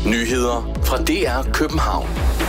Nyheder fra DR København.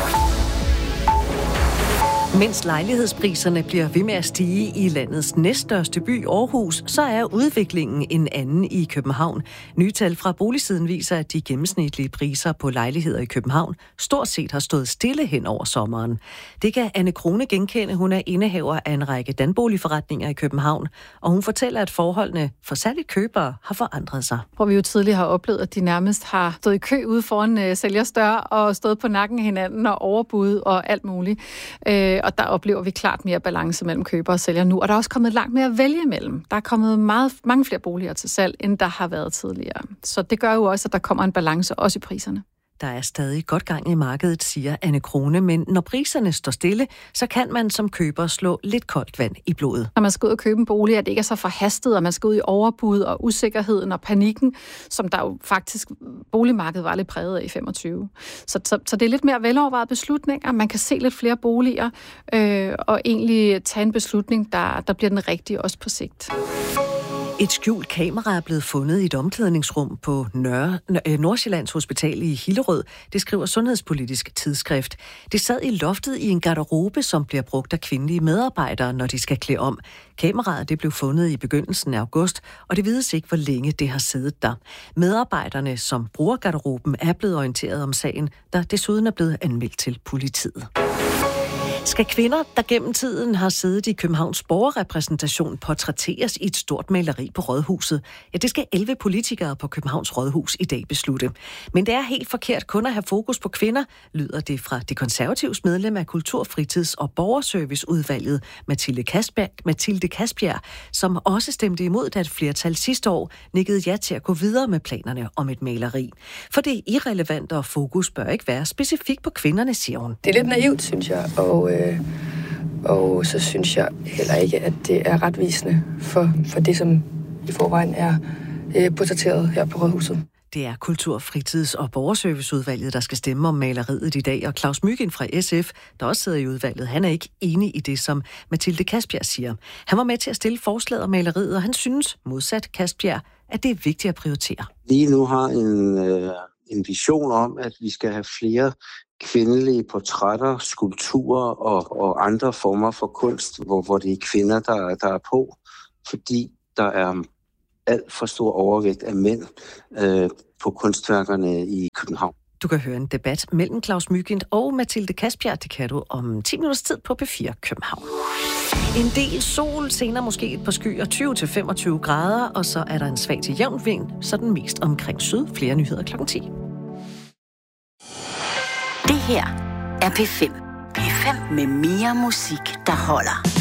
Mens lejlighedspriserne bliver ved med at stige i landets næststørste by, Aarhus, så er udviklingen en anden i København. Nye tal fra Boligsiden viser, at de gennemsnitlige priser på lejligheder i København stort set har stået stille hen over sommeren. Det kan Anne Krone genkende. Hun er indehaver af en række danboligforretninger i København, og hun fortæller, at forholdene for særligt købere har forandret sig. Hvor vi jo tidligere har oplevet, at de nærmest har stået i kø ude foran sælgers dør og stået på nakken af hinanden og overbud og alt muligt. Og der oplever vi klart mere balance mellem køber og sælger nu. Og der er også kommet langt mere at vælge imellem. Der er kommet mange flere boliger til salg, end der har været tidligere. Så det gør jo også, at der kommer en balance også i priserne. Der er stadig godt gang i markedet, siger Anne Krone, men når priserne står stille, så kan man som køber slå lidt koldt vand i blodet. Når man skal ud og købe en bolig, at det ikke er så forhastet, og man skal ud i overbud og usikkerheden og panikken, som der jo faktisk boligmarkedet var lidt præget af i 25. Så det er lidt mere velovervejet beslutninger. Man kan se lidt flere boliger og egentlig tage en beslutning, der bliver den rigtige også på sigt. Et skjult kamera er blevet fundet i et omklædningsrum på Nordsjællands Hospital i Hillerød. Det skriver Sundhedspolitisk Tidsskrift. Det sad i loftet i en garderobe, som bliver brugt af kvindelige medarbejdere, når de skal klæde om. Kameraet det blev fundet i begyndelsen af august, og det vides ikke, hvor længe det har siddet der. Medarbejderne, som bruger garderoben, er blevet orienteret om sagen, der desuden er blevet anmeldt til politiet. Skal kvinder, der gennem tiden har siddet i Københavns borgerrepræsentation, portrætteres i et stort maleri på Rådhuset? Ja, det skal 11 politikere på Københavns Rådhus i dag beslutte. Men det er helt forkert kun at have fokus på kvinder, lyder det fra de konservatives medlem af Kultur-, Fritids- og Borgerserviceudvalget, Mathilde Kasbjerg, som også stemte imod, da et flertal sidste år nikkede ja til at gå videre med planerne om et maleri. For det irrelevante og fokus bør ikke være specifikt på kvinderne, siger hun. Det er lidt naivt, synes jeg, og så synes jeg heller ikke, at det er retvisende for det, som i forvejen er portrætteret her på Rådhuset. Det er Kultur-, Fritids- og Borgerserviceudvalget, der skal stemme om maleriet i dag, og Claus Mygind fra SF, der også sidder i udvalget, han er ikke enig i det, som Mathilde Kasbjerg siger. Han var med til at stille forslaget om maleriet, og han synes, modsat Kasbjerg, at det er vigtigt at prioritere. Lige nu har en vision om, at vi skal have flere kvindelige portrætter, skulpturer og andre former for kunst, hvor det er kvinder, der er på, fordi der er alt for stor overvægt af mænd på kunstværkerne i København. Du kan høre en debat mellem Claus Mygind og Mathilde Kasbjerg. Det kan du om 10 minutters tid på P4 København. En del sol, senere måske et par skyer, 20-25 grader, og så er der en svag til jævn vind, sådan mest omkring syd. Flere nyheder kl. 10. Det her er P5. P5 med mere musik, der holder.